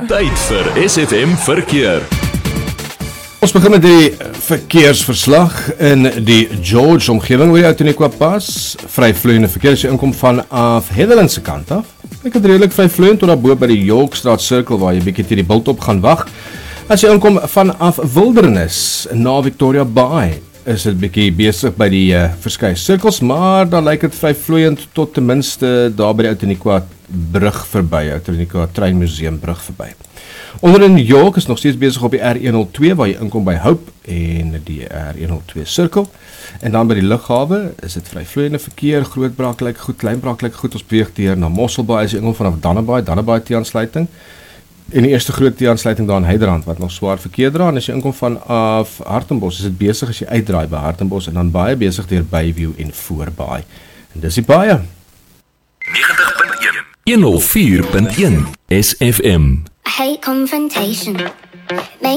Tyd vir SFM Verkeer. Ons begin met die verkeersverslag in die George omgewing oor die Outeniqua Pas. Vryvloeiende verkeer as jy inkom vanaf Heatherland se kant af. Ek het redelik vryvloeiend tot daarbo by die Yorkstraat Circle waar jy bietjie teen die Bultop gaan wag. As jy inkom vanaf Wildernis na Victoria Bay, is dit bietjie besig by die verskeie sirkels, maar dan lyk dit vryvloeiend tot ten minste daar by die Outeniqua brug verby, Outeniqua Treinmuseum brug verby. Onder in York is nog steeds besig op die R102 waar jy inkom by Hope en die R102 sirkel. En dan by die lughawe is dit vryvloeiende verkeer, Grootbraak lyk goed, Kleinbraak lyk goed, ons beweeg deur na Mosselbaai as jy inkom vanaf Dannebaai T-aansluiting. En die eerste groot T-aansluiting daar in Hyderrand wat nog swaar verkeer dra, en as jy inkom vanaf Hartenbos, is dit besig as jy uitdraai by Hartenbos en dan baie besig deur Bayview en Voorbaai. En dis die baie. 90.1 104.1 SFM. I hate confrontation.